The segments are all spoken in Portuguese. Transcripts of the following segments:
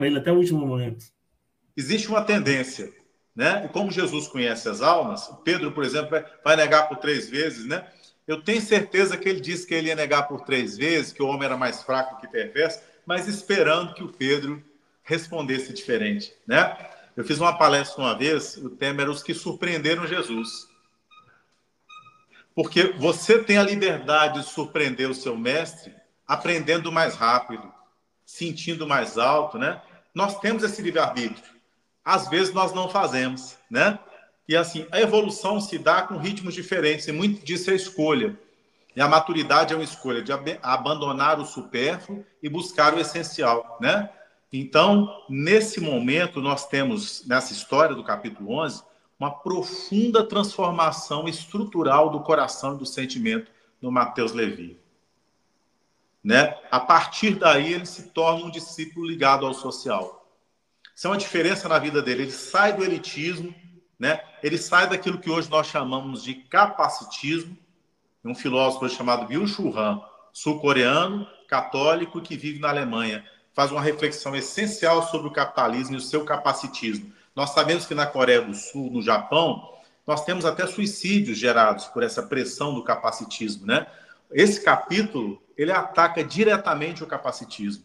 ele até o último momento. Existe uma tendência, né? E como Jesus conhece as almas, Pedro, por exemplo, vai negar por 3 vezes, né? Eu tenho certeza que ele disse que ele ia negar por 3 vezes, que o homem era mais fraco que perverso, mas esperando que o Pedro respondesse diferente, né? Eu fiz uma palestra uma vez, o tema era os que surpreenderam Jesus. Porque você tem a liberdade de surpreender o seu mestre aprendendo mais rápido, sentindo mais alto, né? Nós temos esse livre-arbítrio. Às vezes nós não fazemos, né? E assim, a evolução se dá com ritmos diferentes, e muito disso é escolha. E a maturidade é uma escolha de abandonar o supérfluo e buscar o essencial, né? Então, nesse momento, nós temos, nessa história do capítulo 11, uma profunda transformação estrutural do coração e do sentimento no Mateus Levi, né? A partir daí, ele se torna um discípulo ligado ao social. Isso é uma diferença na vida dele. Ele sai do elitismo, né? Ele sai daquilo que hoje nós chamamos de capacitismo. Um filósofo chamado Byung-Chul Han, sul-coreano, católico, que vive na Alemanha, faz uma reflexão essencial sobre o capitalismo e o seu capacitismo. Nós sabemos que na Coreia do Sul, no Japão, nós temos até suicídios gerados por essa pressão do capacitismo, né? Esse capítulo, ele ataca diretamente o capacitismo.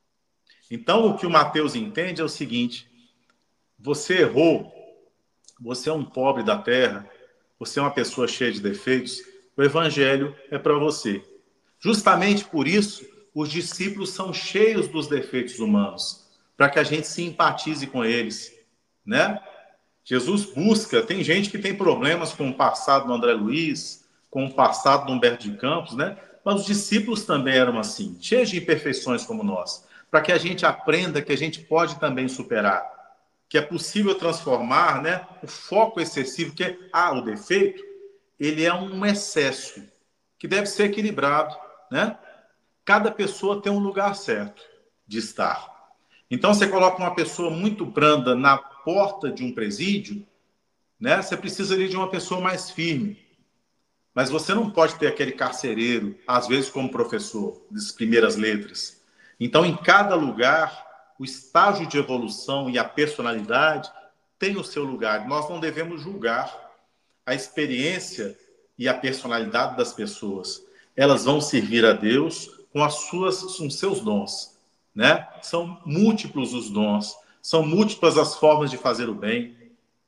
Então, o que o Mateus entende é o seguinte: você errou, você é um pobre da terra, você é uma pessoa cheia de defeitos, o evangelho é para você. Justamente por isso, os discípulos são cheios dos defeitos humanos, para que a gente se empatize com eles, né? Jesus busca, tem gente que tem problemas com o passado do André Luiz, com o passado do Humberto de Campos, né? Mas os discípulos também eram assim, cheios de imperfeições como nós, para que a gente aprenda que a gente pode também superar, que é possível transformar, né, o foco excessivo, que é o defeito, ele é um excesso que deve ser equilibrado, né? Cada pessoa tem um lugar certo de estar. Então, você coloca uma pessoa muito branda na porta de um presídio, né? Você precisa de uma pessoa mais firme. Mas você não pode ter aquele carcereiro, às vezes como professor, das primeiras letras. Então, em cada lugar, o estágio de evolução e a personalidade tem o seu lugar. Nós não devemos julgar a experiência e a personalidade das pessoas. Elas vão servir a Deus com com os seus dons, né? São múltiplos os dons, são múltiplas as formas de fazer o bem,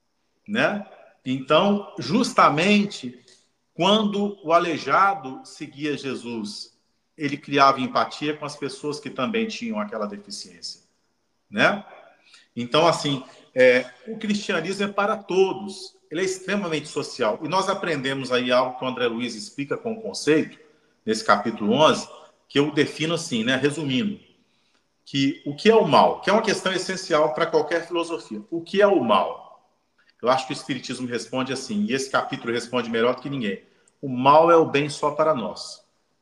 né? Então, justamente quando o aleijado seguia Jesus, ele criava empatia com as pessoas que também tinham aquela deficiência, né? Então, assim, o cristianismo é para todos. Ele é extremamente social. E nós aprendemos aí algo que o André Luiz explica com o conceito, nesse capítulo 11, que eu defino assim, né, resumindo, que o que é o mal? Que é uma questão essencial para qualquer filosofia. O que é o mal? Eu acho que o Espiritismo responde assim, e esse capítulo responde melhor do que ninguém. O mal é o bem só para nós.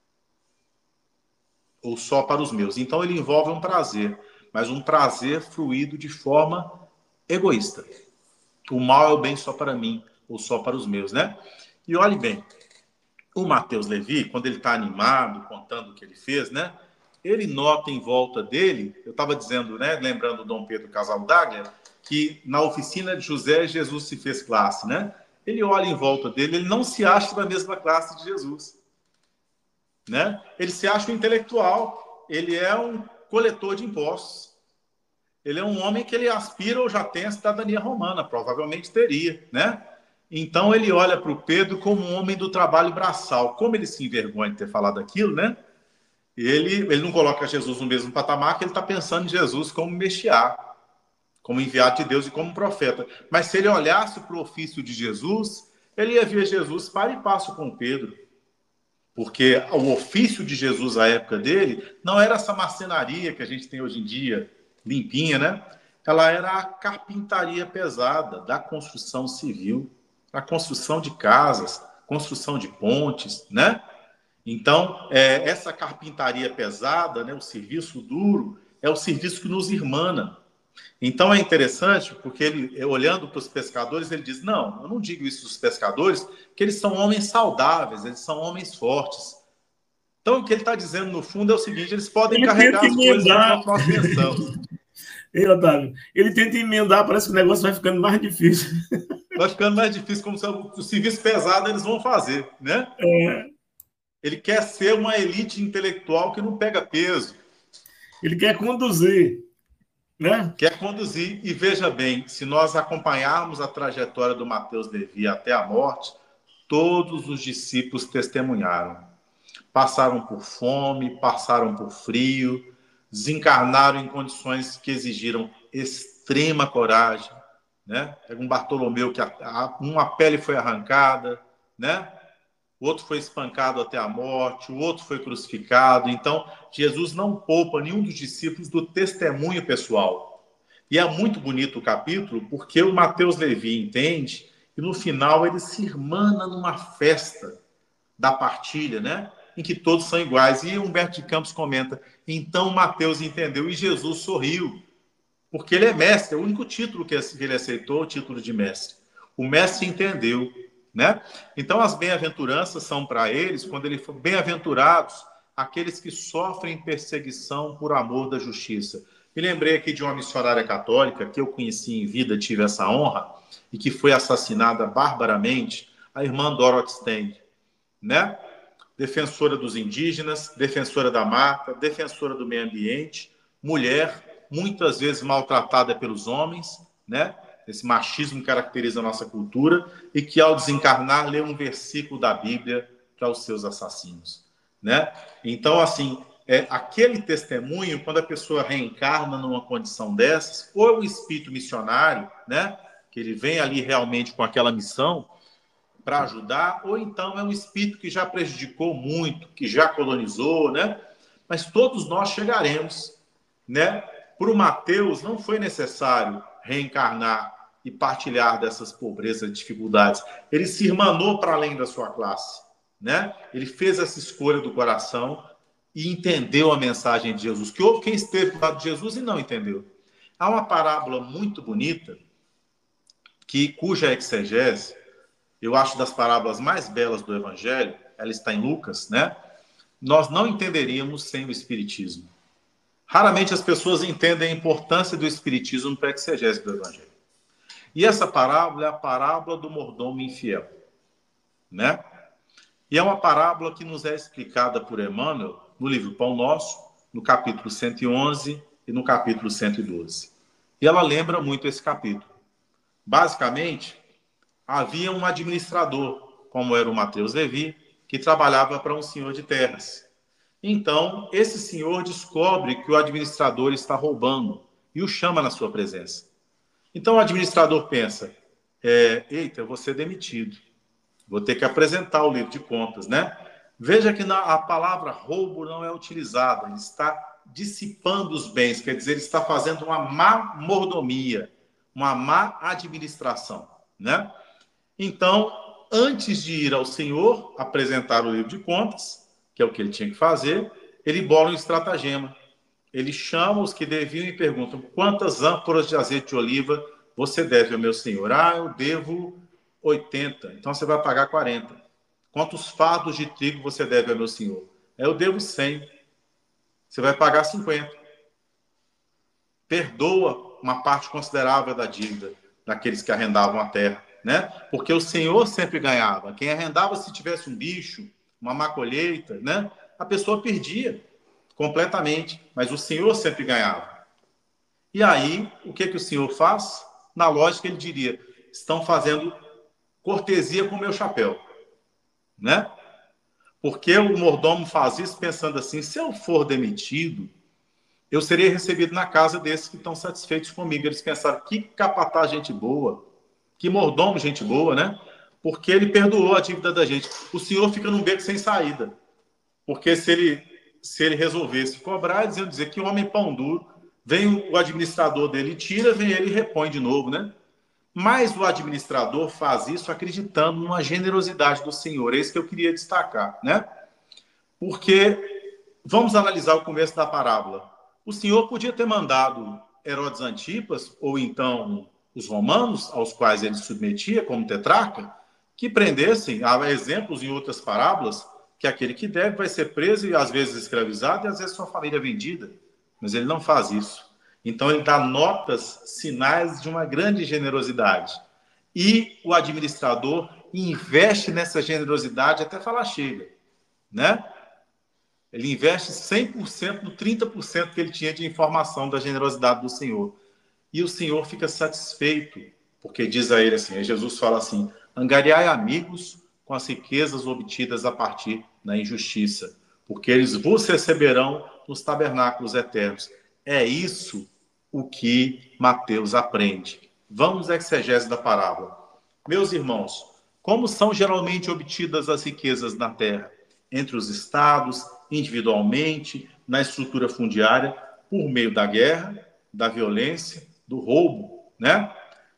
Ou só para os meus. Então ele envolve um prazer, mas um prazer fluído de forma egoísta. O mal é o bem só para mim, ou só para os meus, né? E olhe bem, o Mateus Levi, quando ele está animado, contando o que ele fez, né? Ele nota em volta dele, eu estava dizendo, né? Lembrando o Dom Pedro Casaldaglia, que na oficina de José, Jesus se fez classe, né? Ele olha em volta dele, ele não se acha da mesma classe de Jesus, né? Ele se acha um intelectual, ele é um coletor de impostos. Ele é um homem que ele aspira ou já tem a cidadania romana, provavelmente teria, né? Então ele olha para o Pedro como um homem do trabalho braçal. Como ele se envergonha de ter falado aquilo, né? Ele não coloca Jesus no mesmo patamar, que ele está pensando em Jesus como Messiá, como enviado de Deus e como profeta. Mas se ele olhasse para o ofício de Jesus, ele ia ver Jesus para e passo com Pedro. Porque o ofício de Jesus à época dele não era essa marcenaria que a gente tem hoje em dia, limpinha, né? Ela era a carpintaria pesada da construção civil, a construção de casas, construção de pontes, né? Então, essa carpintaria pesada, né, o serviço duro, é o serviço que nos irmana. Então, é interessante, porque ele, olhando para os pescadores, ele diz, não, eu não digo isso dos pescadores, que eles são homens saudáveis, eles são homens fortes. Então, o que ele está dizendo, no fundo, é o seguinte, eles podem Ele carregar tenta as coisas emendar. enquanto nós pensamos. Ei, Otávio, ele tenta emendar, parece que o negócio vai ficando mais difícil. Vai ficando mais difícil, como se o serviço pesado eles vão fazer, né? Ele quer ser uma elite intelectual que não pega peso. Ele quer conduzir, né? Quer conduzir. E veja bem, se nós acompanharmos a trajetória do Mateus Levi até a morte, todos os discípulos testemunharam. Passaram por fome, passaram por frio, desencarnaram em condições que exigiram extrema coragem, né? Pega um Bartolomeu que uma pele foi arrancada, né? O outro foi espancado até a morte, o outro foi crucificado. Então, Jesus não poupa nenhum dos discípulos do testemunho pessoal. E é muito bonito o capítulo, porque o Mateus Levi entende e no final ele se irmana numa festa da partilha, né? Em que todos são iguais. E Humberto de Campos comenta, então Mateus entendeu e Jesus sorriu, porque ele é mestre, é o único título que ele aceitou, o título de mestre. O mestre entendeu, né? Então as bem-aventuranças são para eles, quando ele for bem-aventurados, aqueles que sofrem perseguição por amor da justiça. Me lembrei aqui de uma missionária católica que eu conheci em vida, tive essa honra, e que foi assassinada barbaramente, a irmã Dorothy Stang, né? Defensora dos indígenas, defensora da mata, defensora do meio ambiente, mulher, muitas vezes maltratada pelos homens, né? Esse machismo que caracteriza a nossa cultura e que, ao desencarnar, lê um versículo da Bíblia para os seus assassinos, né? Então, assim, aquele testemunho, quando a pessoa reencarna numa condição dessas, ou é um espírito missionário, né? Que ele vem ali realmente com aquela missão para ajudar, ou então é um espírito que já prejudicou muito, que já colonizou, né? Mas todos nós chegaremos, né? Para o Mateus não foi necessário reencarnar e partilhar dessas pobrezas e dificuldades. Ele se irmanou para além da sua classe, né? Ele fez essa escolha do coração e entendeu a mensagem de Jesus. Que houve quem esteve do lado de Jesus e não entendeu. Há uma parábola muito bonita cuja exegese eu acho das parábolas mais belas do Evangelho, ela está em Lucas, né? Nós não entenderíamos sem o Espiritismo. Raramente as pessoas entendem a importância do Espiritismo para a exegese do Evangelho. E essa parábola é a parábola do mordomo infiel, né? E é uma parábola que nos é explicada por Emmanuel no livro Pão Nosso, no capítulo 111 e no capítulo 112. E ela lembra muito esse capítulo. Basicamente, havia um administrador, como era o Mateus Levi, que trabalhava para um senhor de terras. Então, esse senhor descobre que o administrador está roubando e o chama na sua presença. Então, o administrador pensa, eita, eu vou ser demitido. Vou ter que apresentar o livro de contas, né? Veja que a palavra roubo não é utilizada. Ele está dissipando os bens, quer dizer, ele está fazendo uma má mordomia, uma má administração, né? Então, antes de ir ao Senhor apresentar o livro de contas, que é o que ele tinha que fazer, ele bola um estratagema. Ele chama os que deviam e perguntam: quantas ânforas de azeite de oliva você deve ao meu senhor? Ah, eu devo 80, então você vai pagar 40. Quantos fardos de trigo você deve ao meu senhor? Eu devo 100, você vai pagar 50. Perdoa uma parte considerável da dívida daqueles que arrendavam a terra, né? Porque o senhor sempre ganhava. Quem arrendava, se tivesse um bicho, uma má colheita, né? A pessoa perdia completamente, mas o senhor sempre ganhava. E aí, o que o senhor faz? Na lógica, ele diria: estão fazendo cortesia com o meu chapéu, né? Porque o mordomo faz isso pensando assim: se eu for demitido, eu seria recebido na casa desses que estão satisfeitos comigo. Eles pensaram: que capataz gente boa, que mordomo gente boa, né? Porque ele perdoou a dívida da gente. O senhor fica num beco sem saída. Porque se ele resolvesse cobrar, eles iam dizer que homem pão duro, vem o administrador dele, tira, vem ele e repõe de novo, né? Mas o administrador faz isso acreditando numa generosidade do Senhor. É isso que eu queria destacar, né? Porque, vamos analisar o começo da parábola. O Senhor podia ter mandado Herodes Antipas, ou então os romanos, aos quais ele submetia como tetrarca, que prendessem, há exemplos em outras parábolas, que aquele que deve vai ser preso e às vezes escravizado e às vezes sua família vendida. Mas ele não faz isso. Então, ele dá notas, sinais de uma grande generosidade. E o administrador investe nessa generosidade até falar chega, né? Ele investe 100% no 30% que ele tinha de informação da generosidade do Senhor. E o Senhor fica satisfeito, porque diz a ele assim, Jesus fala assim, angariai amigos com as riquezas obtidas a partir da injustiça, porque eles vos receberão nos tabernáculos eternos. É isso o que Mateus aprende. Vamos à exegese da parábola. Meus irmãos, como são geralmente obtidas as riquezas na terra? Entre os estados, individualmente, na estrutura fundiária, por meio da guerra, da violência, do roubo, né?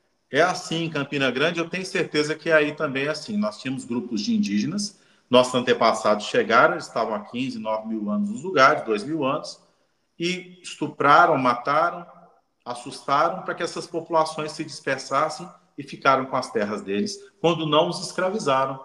É assim em Campina Grande, eu tenho certeza que aí também é assim. Nós tínhamos grupos de indígenas, nossos antepassados chegaram, eles estavam há 15, 9 mil anos nos lugares, 2 mil anos, e estupraram, mataram, assustaram para que essas populações se dispersassem e ficaram com as terras deles, quando não os escravizaram.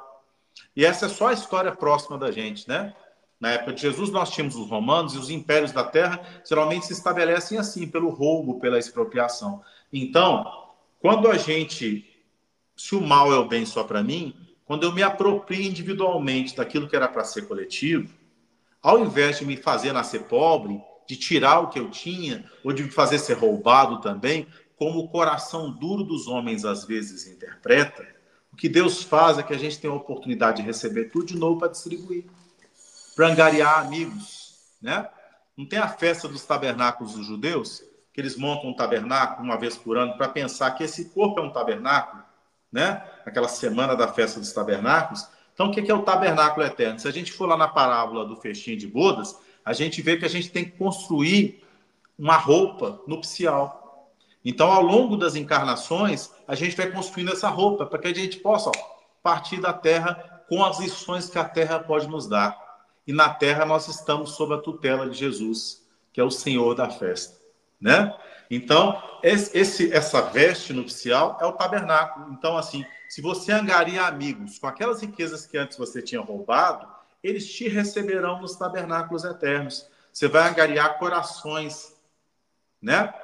E essa é só a história próxima da gente, né? Na época de Jesus, nós tínhamos os romanos e os impérios da terra geralmente se estabelecem assim, pelo roubo, pela expropriação. Então, quando a gente, se o mal é o bem só para mim, quando eu me aproprio individualmente daquilo que era para ser coletivo, ao invés de me fazer nascer pobre, de tirar o que eu tinha, ou de me fazer ser roubado também, como o coração duro dos homens às vezes interpreta, o que Deus faz é que a gente tem a oportunidade de receber tudo de novo para distribuir, para angariar amigos, né? Não tem a festa dos tabernáculos dos judeus, que eles montam um tabernáculo uma vez por ano para pensar que esse corpo é um tabernáculo, né? Aquela semana da festa dos tabernáculos. Então, o que é o tabernáculo eterno? Se a gente for lá na parábola do festim de bodas, a gente vê que a gente tem que construir uma roupa nupcial. Então, ao longo das encarnações, a gente vai construindo essa roupa para que a gente possa partir da terra com as lições que a terra pode nos dar. E na terra nós estamos sob a tutela de Jesus, que é o Senhor da festa, né? Então, essa veste nupcial é o tabernáculo. Então, assim, se você angaria amigos com aquelas riquezas que antes você tinha roubado, eles te receberão nos tabernáculos eternos. Você vai angariar corações, né?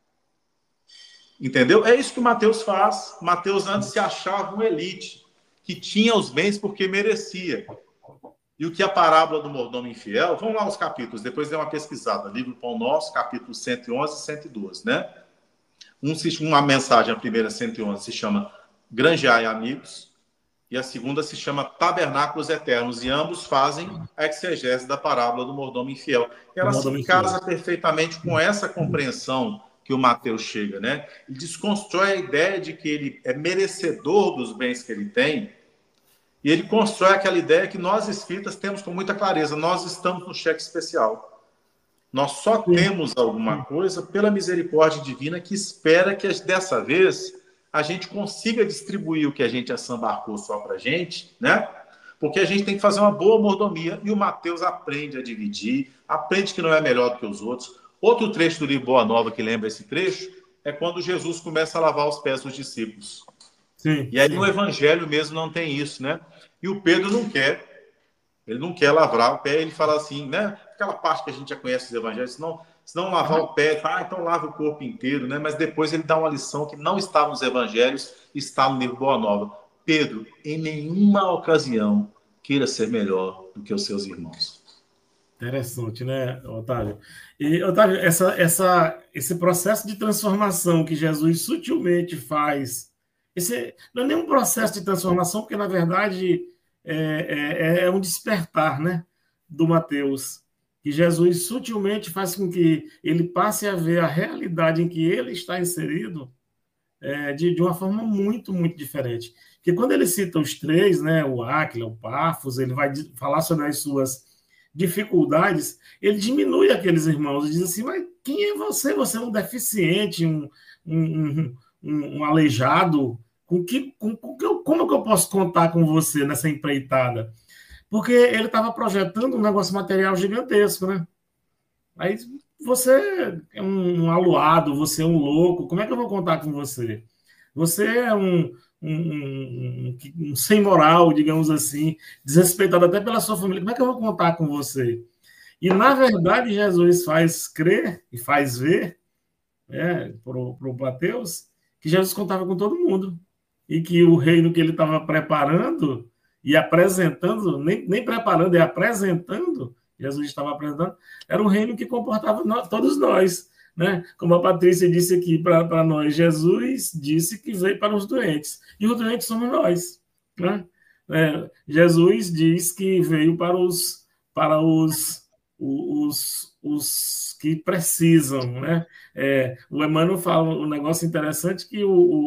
Entendeu? É isso que o Mateus faz. Mateus antes se achava um elite, que tinha os bens porque merecia. E o que a parábola do mordomo infiel, vamos lá aos capítulos, depois dê uma pesquisada, livro Pão Nosso, capítulos 111 e 112, né? Uma mensagem, a primeira 111 se chama Granjeai Amigos, e a segunda se chama Tabernáculos Eternos, e ambos fazem a exegese da parábola do mordomo infiel. E ela se casa perfeitamente com essa compreensão que o Mateus chega, né? Ele desconstrói a ideia de que ele é merecedor dos bens que ele tem, e ele constrói aquela ideia que nós espíritas temos com muita clareza. Nós estamos no cheque especial. Nós só temos alguma coisa pela misericórdia divina que espera que dessa vez a gente consiga distribuir o que a gente assambarcou só para a gente, né? Porque a gente tem que fazer uma boa mordomia e o Mateus aprende a dividir, aprende que não é melhor do que os outros. Outro trecho do livro Boa Nova que lembra esse trecho é quando Jesus começa a lavar os pés dos discípulos. Sim, e aí no Evangelho mesmo não tem isso, né? E o Pedro não quer, ele não quer lavar o pé, ele fala assim, né? Aquela parte que a gente já conhece dos Evangelhos, se não lavar o pé, então lava o corpo inteiro, né? Mas depois ele dá uma lição que não está nos Evangelhos, está no livro Boa Nova. Pedro, em nenhuma ocasião queira ser melhor do que os seus irmãos. Interessante, né, Otávio? E, Otávio, esse processo de transformação que Jesus sutilmente faz, esse não é nenhum processo de transformação, porque, na verdade, é um despertar, né, do Mateus, que Jesus sutilmente faz com que ele passe a ver a realidade em que ele está inserido de uma forma muito, muito diferente. Porque quando ele cita os três, né, o Áquila, o Pafos, ele vai falar sobre as suas dificuldades, ele diminui aqueles irmãos e diz assim, mas quem é você? Você é um deficiente, um aleijado, como que eu posso contar com você nessa empreitada? Porque ele estava projetando um negócio material gigantesco, né? Aí você é um aluado, você é um louco, como é que eu vou contar com você? Você é um sem moral, digamos assim, desrespeitado até pela sua família. Como é que eu vou contar com você? E, na verdade, Jesus faz crer e faz ver para o Mateus, que Jesus contava com todo mundo. E que o reino que ele estava preparando e apresentando, nem preparando, e apresentando, Jesus estava apresentando, era um reino que comportava todos nós. Né? Como a Patrícia disse aqui para nós, Jesus disse que veio para os doentes, e os doentes somos nós. Né? Jesus diz que veio para os que precisam. Né? O Emmanuel fala um negócio interessante que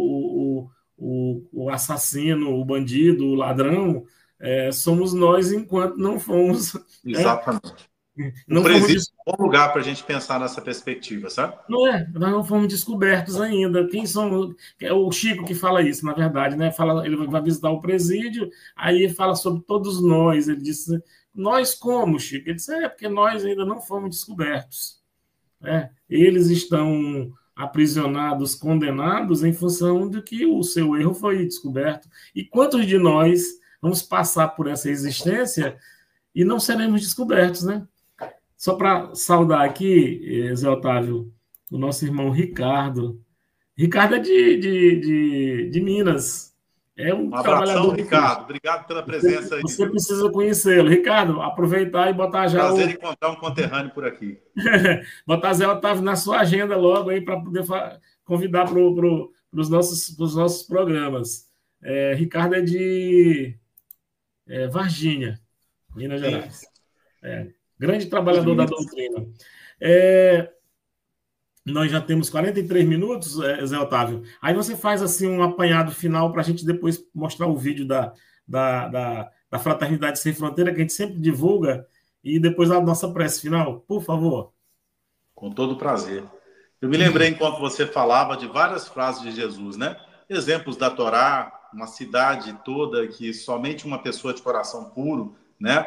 o assassino, o bandido, o ladrão, somos nós enquanto não fomos. Exatamente. O Não fomos presídio é um bom lugar para a gente pensar nessa perspectiva, sabe? nós não fomos descobertos ainda. Quem são? É o Chico que fala isso, na verdade, né? Ele vai visitar o presídio, aí fala sobre todos nós. Ele disse: nós como, Chico? Ele disse: porque nós ainda não fomos descobertos. Eles estão aprisionados, condenados em função de que o seu erro foi descoberto. E quantos de nós vamos passar por essa existência e não seremos descobertos, né? Só para saudar aqui, Zé Otávio, o nosso irmão Ricardo. Ricardo é de Minas. É um Um abração, trabalhador. Ricardo. Obrigado pela presença aí, Você viu? precisa conhecê-lo. Ricardo, aproveitar e botar já Prazer em encontrar um conterrâneo por aqui. botar Zé Otávio na sua agenda logo aí para poder convidar para os nossos programas. Ricardo é de Varginha, Minas Sim. Gerais. Grande trabalhador da doutrina. Nós já temos 43 minutos, Zé Otávio. Aí você faz assim um apanhado final para a gente depois mostrar o vídeo da Fraternidade Sem Fronteira, que a gente sempre divulga, e depois a nossa prece final, por favor. Com todo prazer. Eu me lembrei, enquanto você falava, de várias frases de Jesus, né? Exemplos da Torá, uma cidade toda que somente uma pessoa de coração puro, né?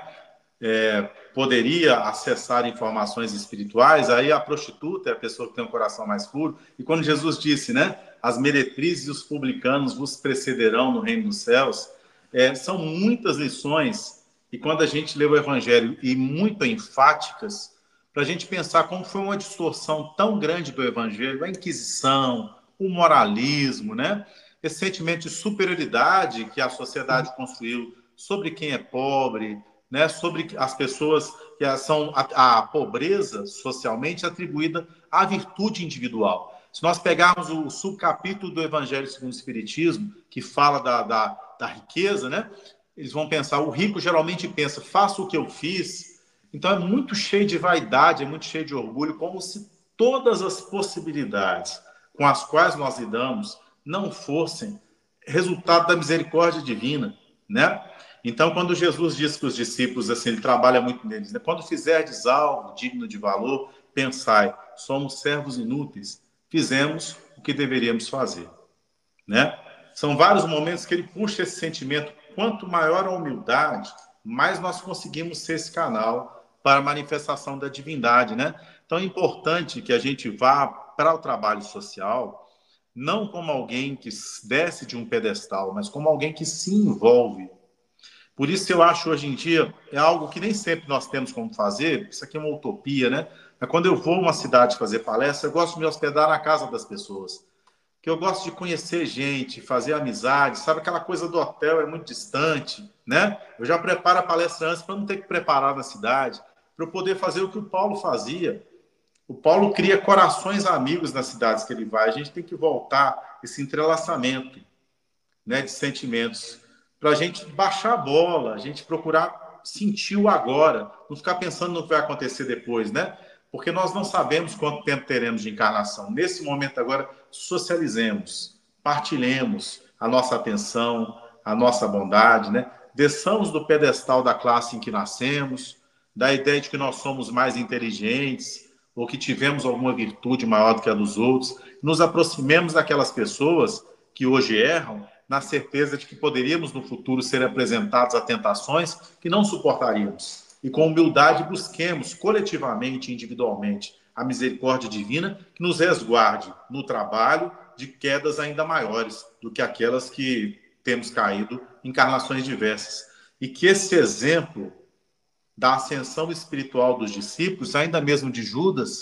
Poderia acessar informações espirituais. Aí a prostituta é a pessoa que tem um coração mais puro. E quando Jesus disse, né? As meretrizes e os publicanos vos precederão no reino dos céus. São muitas lições. E quando a gente lê o Evangelho, e muito enfáticas, para a gente pensar como foi uma distorção tão grande do Evangelho, a Inquisição, o moralismo, né? Esse sentimento de superioridade que a sociedade construiu sobre quem é pobre, né? Sobre as pessoas que são a pobreza socialmente atribuída à virtude individual. Se nós pegarmos o subcapítulo do Evangelho segundo o Espiritismo, que fala da riqueza, né? Eles vão pensar, o rico geralmente pensa, faço o que eu fiz. Então é muito cheio de vaidade, é muito cheio de orgulho, como se todas as possibilidades com as quais nós lidamos não fossem resultado da misericórdia divina, né? Então, quando Jesus diz para os discípulos, assim, ele trabalha muito neles, né? Quando fizerdes algo digno de valor, pensai, somos servos inúteis, fizemos o que deveríamos fazer, né? São vários momentos que ele puxa esse sentimento. Quanto maior a humildade, mais nós conseguimos ser esse canal para a manifestação da divindade, né? Então é importante que a gente vá para o trabalho social não como alguém que desce de um pedestal, mas como alguém que se envolve. Por isso eu acho hoje em dia é algo que nem sempre nós temos como fazer, isso aqui é uma utopia, né? Mas quando eu vou a uma cidade fazer palestra, eu gosto de me hospedar na casa das pessoas, que eu gosto de conhecer gente, fazer amizade, sabe? Aquela coisa do hotel é muito distante, né? Eu já preparo a palestra antes para não ter que preparar na cidade, para eu poder fazer o que o Paulo fazia. O Paulo cria corações amigos nas cidades que ele vai. A gente tem que voltar esse entrelaçamento, né, de sentimentos para a gente baixar a bola, a gente procurar sentir o agora, não ficar pensando no que vai acontecer depois, né? Porque nós não sabemos quanto tempo teremos de encarnação. Nesse momento agora, socializemos, partilhemos a nossa atenção, a nossa bondade, né? Desçamos do pedestal da classe em que nascemos, da ideia de que nós somos mais inteligentes ou que tivemos alguma virtude maior do que a dos outros, nos aproximemos daquelas pessoas que hoje erram, na certeza de que poderíamos no futuro ser apresentados a tentações que não suportaríamos. E com humildade busquemos coletivamente, individualmente, a misericórdia divina que nos resguarde no trabalho de quedas ainda maiores do que aquelas que temos caído em encarnações diversas. E que esse exemplo da ascensão espiritual dos discípulos, ainda mesmo de Judas,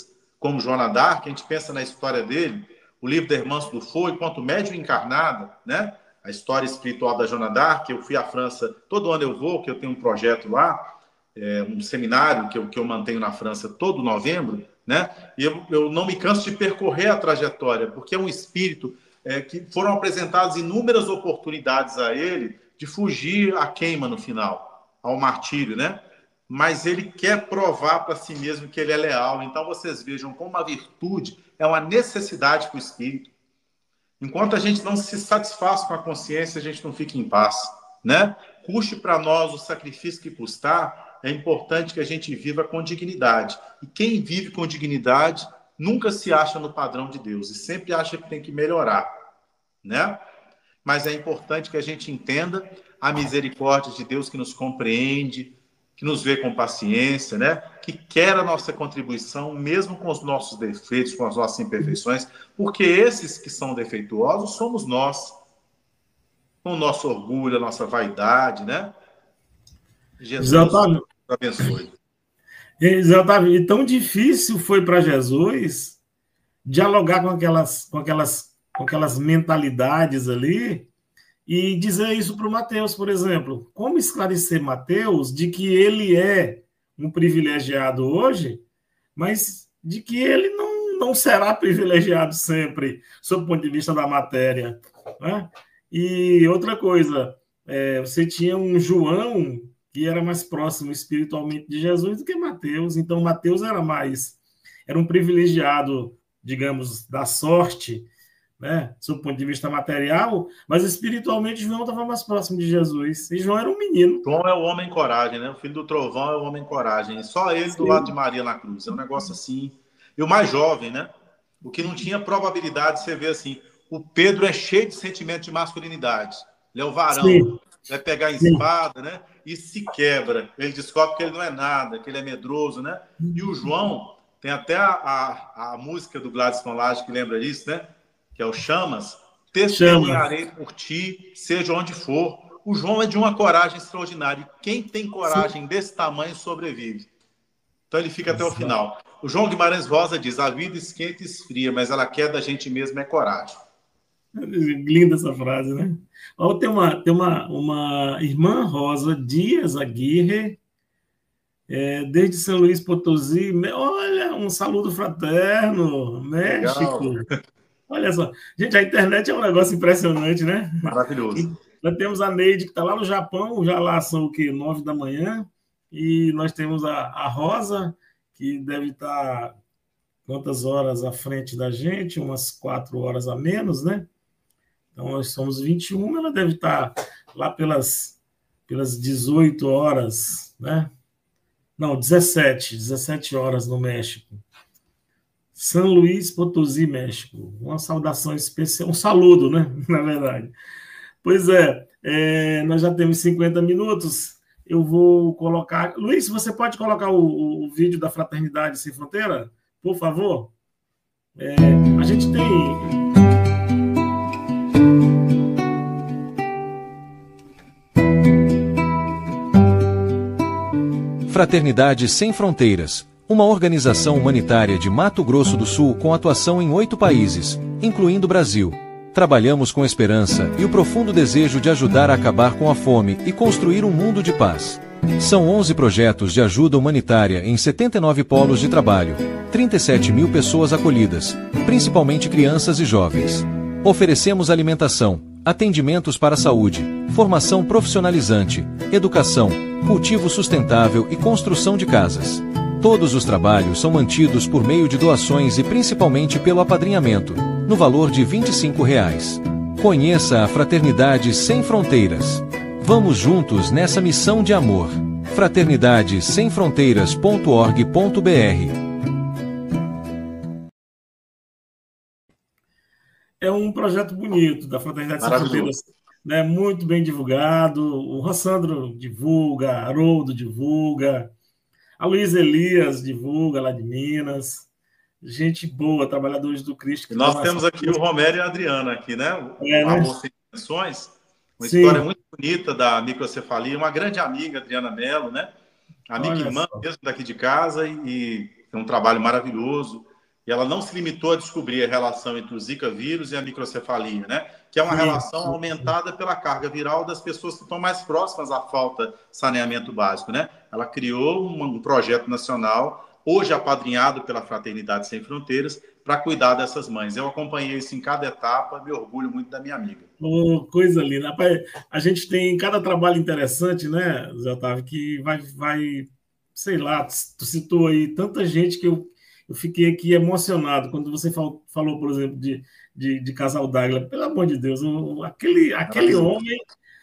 como Joana d'Arc, a gente pensa na história dele, o livro da Irmã Durfo, enquanto médium encarnada, né? A história espiritual da Joana d'Arc. Eu fui à França, todo ano eu vou, que eu tenho um projeto lá, um seminário que eu mantenho na França todo novembro, né? E eu não me canso de percorrer a trajetória, porque é um espírito que foram apresentadas inúmeras oportunidades a ele de fugir à queima no final, ao martírio, né? Mas ele quer provar para si mesmo que ele é leal. Então vocês vejam como a virtude é uma necessidade para o espírito. Enquanto a gente não se satisfaz com a consciência, a gente não fica em paz, né? Custe para nós o sacrifício que custar, é importante que a gente viva com dignidade. E quem vive com dignidade nunca se acha no padrão de Deus e sempre acha que tem que melhorar, né? Mas é importante que a gente entenda a misericórdia de Deus que nos compreende, que nos vê com paciência, né? Que quer a nossa contribuição, mesmo com os nossos defeitos, com as nossas imperfeições, porque esses que são defeituosos somos nós, com o nosso orgulho, a nossa vaidade, né? Jesus nos abençoe. Exatamente. E tão difícil foi para Jesus dialogar com aquelas mentalidades ali e dizer isso para o Mateus, por exemplo. Como esclarecer Mateus de que ele é um privilegiado hoje, mas de que ele não será privilegiado sempre, sob o ponto de vista da matéria, né? E outra coisa, você tinha um João que era mais próximo espiritualmente de Jesus do que Mateus. Então, Mateus era um privilegiado, digamos, da sorte, né, sob o ponto de vista material, mas espiritualmente João estava mais próximo de Jesus. E João era um menino. João é o homem coragem, né? O filho do trovão é o homem coragem. Só ele do lado de Maria na cruz. É um negócio assim. E o mais jovem, né? O que não tinha probabilidade, você vê assim, o Pedro é cheio de sentimento de masculinidade. Ele é o varão. Sim. Vai pegar a espada, né? E se quebra. Ele descobre que ele não é nada, que ele é medroso, né? E o João, tem até a música do Gladys Laje que lembra disso, né? Que é o Chamas. Testemunharei por ti, seja onde for. O João é de uma coragem extraordinária. E quem tem coragem desse tamanho sobrevive. Então ele fica até o final. O João Guimarães Rosa diz: a vida esquenta e esfria, mas ela quer da gente mesmo é coragem. Linda essa frase, né? Tem uma irmã Rosa Dias Aguirre, desde São Luís Potosí. Olha, um saludo fraterno, México. Legal. Olha só. Gente, a internet é um negócio impressionante, né? Maravilhoso. Nós temos a Neide, que está lá no Japão, já lá são o quê? 9 da manhã. E nós temos a Rosa, que deve estar quantas horas à frente da gente? Umas 4 horas a menos, né? Então, nós somos 21, ela deve estar lá pelas 18 horas, né? Não, 17 horas no México. São Luís Potosí, México. Uma saudação especial, um saludo, né? Na verdade. Pois nós já temos 50 minutos. Eu vou colocar... Luiz, você pode colocar o vídeo da Fraternidade Sem Fronteira? Por favor? A gente tem... Fraternidade Sem Fronteiras, uma organização humanitária de Mato Grosso do Sul com atuação em 8 países, incluindo o Brasil. Trabalhamos com esperança e o profundo desejo de ajudar a acabar com a fome e construir um mundo de paz. São 11 projetos de ajuda humanitária em 79 polos de trabalho, 37 mil pessoas acolhidas, principalmente crianças e jovens. Oferecemos alimentação, atendimentos para a saúde, formação profissionalizante, educação, cultivo sustentável e construção de casas. Todos os trabalhos são mantidos por meio de doações e principalmente pelo apadrinhamento, no valor de R$ 25. Conheça a Fraternidade Sem Fronteiras. Vamos juntos nessa missão de amor. fraternidadesemfronteiras.org.br. É um projeto bonito da Fraternidade Sem Fronteiras, né? Muito bem divulgado. O Rossandro divulga, Haroldo divulga, a Luiz Elias divulga lá de Minas. Gente boa, trabalhadores do Cristo. E nós temos aqui o Romero e a Adriana aqui, né? O Amor Sem Intenções. Uma história muito bonita da microcefalia. Uma grande amiga, Adriana Mello, né? Amiga e irmã mesmo daqui de casa e tem um trabalho maravilhoso. E ela não se limitou a descobrir a relação entre o Zika vírus e a microcefalia, né? Que é uma relação aumentada pela carga viral das pessoas que estão mais próximas à falta de saneamento básico, né? Ela criou um projeto nacional, hoje apadrinhado pela Fraternidade Sem Fronteiras, para cuidar dessas mães. Eu acompanhei isso em cada etapa, me orgulho muito da minha amiga. Oh, coisa linda. Rapaz, a gente tem cada trabalho interessante, né, Zé Otávio, que vai, sei lá, tu citou aí tanta gente que eu fiquei aqui emocionado quando você falou, por exemplo, de Casal D'Águila. Pelo amor de Deus, aquele homem,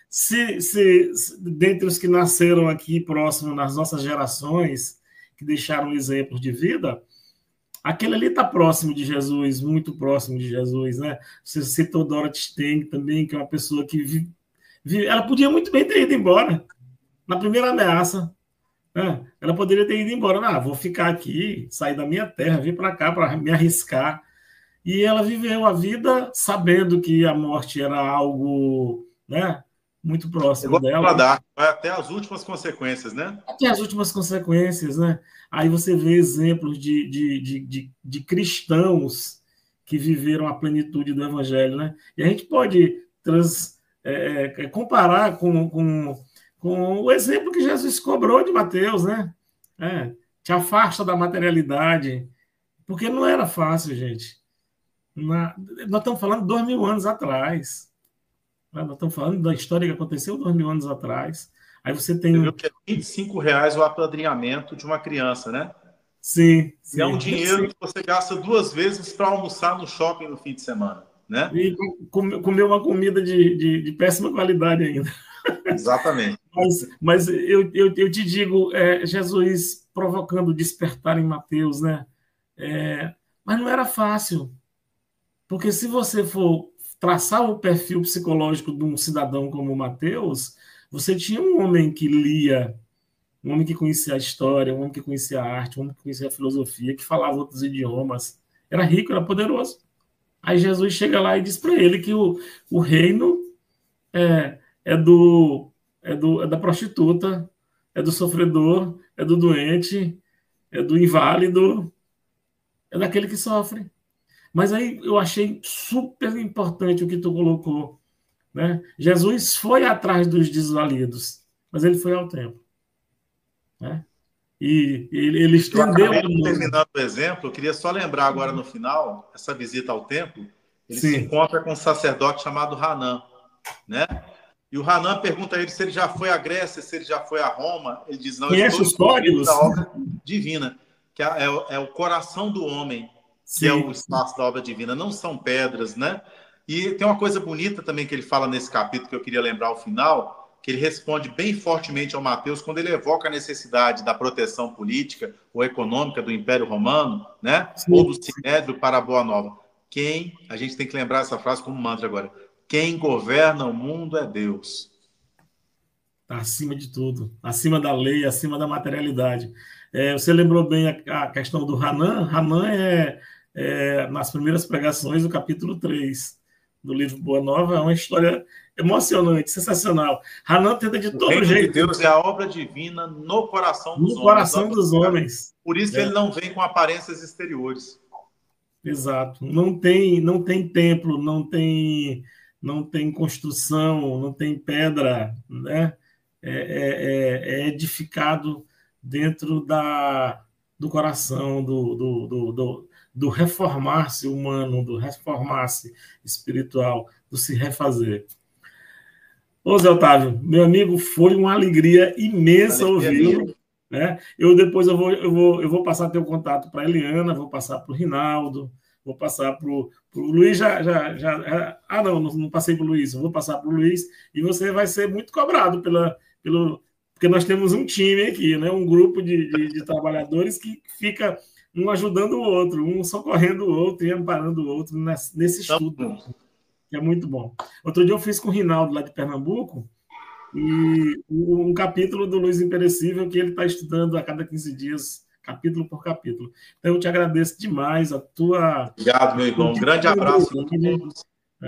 dentre os que nasceram aqui próximo nas nossas gerações, que deixaram exemplos de vida, aquele ali está próximo de Jesus, muito próximo de Jesus, né? Você citou Dorothy Stang também, que é uma pessoa que ela podia muito bem ter ido embora na primeira ameaça. Ela poderia ter ido embora. Vou ficar aqui, sair da minha terra, vir para cá para me arriscar. E ela viveu a vida sabendo que a morte era algo, né, muito próximo dela. Vai até as últimas consequências, né? Até as últimas consequências, né? Aí você vê exemplos de cristãos que viveram a plenitude do evangelho, né? E a gente pode comparar com o exemplo que Jesus cobrou de Mateus, né? Te afasta da materialidade, porque não era fácil, gente. Nós estamos falando de 2000 anos atrás. Nós estamos falando da história que aconteceu 2000 anos atrás. Aí você tem... Você viu que é R$25 o apadrinhamento de uma criança, né? Sim. E é um dinheiro que você gasta 2 vezes para almoçar no shopping no fim de semana, né? E comer uma comida de péssima qualidade ainda. Exatamente. Mas eu te digo, Jesus provocando despertar em Mateus, né? Mas não era fácil. Porque se você for traçar o perfil psicológico de um cidadão como Mateus, você tinha um homem que lia, um homem que conhecia a história, um homem que conhecia a arte, um homem que conhecia a filosofia, que falava outros idiomas. Era rico, era poderoso. Aí Jesus chega lá e diz para ele que o reino é da prostituta, é do sofredor, é do doente, é do inválido, é daquele que sofre. Mas aí eu achei super importante o que tu colocou, né? Jesus foi atrás dos desvalidos, mas ele foi ao templo, né? E ele estendeu... Terminando o exemplo, eu queria só lembrar agora no final, essa visita ao templo, ele se encontra com um sacerdote chamado Hanan, né? E o Hanan pergunta a ele se ele já foi à Grécia, se ele já foi a Roma. Ele diz, não, conhece os códigos da obra divina, que é o coração do homem, que é o espaço da obra divina, não são pedras, né? E tem uma coisa bonita também que ele fala nesse capítulo, que eu queria lembrar ao final, que ele responde bem fortemente ao Mateus, quando ele evoca a necessidade da proteção política ou econômica do Império Romano, né? Ou do Sinédrio para a Boa Nova. A gente tem que lembrar essa frase como mantra agora, quem governa o mundo é Deus. Está acima de tudo, acima da lei, acima da materialidade. Você lembrou bem a questão do Hanan. Hanan nas primeiras pregações, o capítulo 3 do livro Boa Nova, é uma história emocionante, sensacional. Hanan tenta de todo jeito. Deus é a obra divina no coração dos homens. No coração dos homens. Por isso ele não vem com aparências exteriores. Exato. Não tem templo, não tem construção, não tem pedra, né? É edificado dentro do coração, do reformar-se humano, do reformar-se espiritual, do se refazer. Ô, Zé Otávio, meu amigo, foi uma alegria imensa ouvi-lo. Né? Depois eu vou passar teu contato para a Eliana, vou passar para o Rinaldo, vou passar para o Luiz. Não passei para o Luiz, eu vou passar para o Luiz, e você vai ser muito cobrado porque nós temos um time aqui, né? Um grupo de trabalhadores que fica um ajudando o outro, um socorrendo o outro e amparando o outro nesse estudo, que é muito bom. Outro dia eu fiz com o Rinaldo, lá de Pernambuco, e um capítulo do Luiz Imperecível que ele está estudando a cada 15 dias, capítulo por capítulo. Então, eu te agradeço demais a tua... Obrigado, meu irmão. Um grande abraço a todos.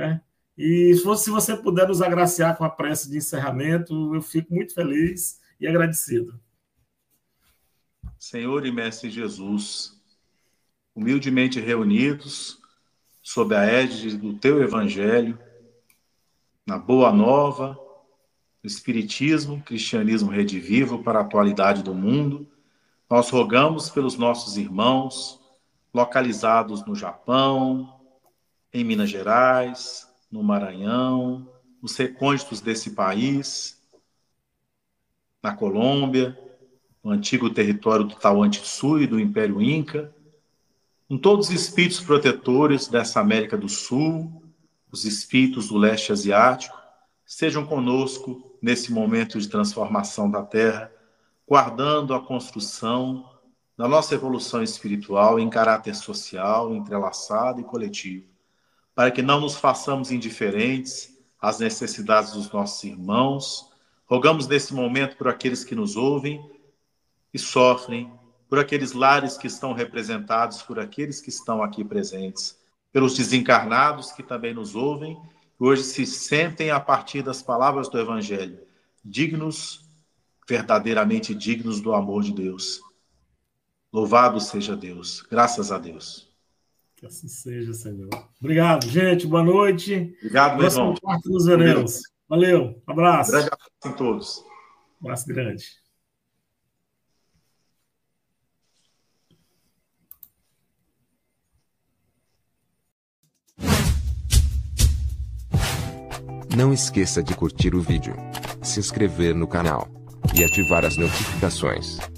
E se você puder nos agraciar com a prece de encerramento, eu fico muito feliz e agradecido. Senhor e Mestre Jesus, humildemente reunidos, sob a égide do teu Evangelho, na Boa Nova, no Espiritismo, Cristianismo Redivivo para a atualidade do mundo. Nós rogamos pelos nossos irmãos localizados no Japão, em Minas Gerais, no Maranhão, nos recônditos desse país, na Colômbia, no antigo território do Tahuantinsuyo e do Império Inca, com todos os espíritos protetores dessa América do Sul, os espíritos do leste asiático, sejam conosco nesse momento de transformação da Terra, guardando a construção da nossa evolução espiritual em caráter social, entrelaçado e coletivo, para que não nos façamos indiferentes às necessidades dos nossos irmãos. Rogamos nesse momento por aqueles que nos ouvem e sofrem, por aqueles lares que estão representados, por aqueles que estão aqui presentes, pelos desencarnados que também nos ouvem, e hoje se sentem a partir das palavras do Evangelho, dignos, verdadeiramente dignos do amor de Deus. Louvado seja Deus, graças a Deus. Que assim seja, Senhor. Obrigado, gente, boa noite. Obrigado, meu irmão. Quarta nos veremos. Valeu, abraço. Grande abraço a todos. Um abraço grande. Não esqueça de curtir o vídeo, se inscrever no canal e ativar as notificações.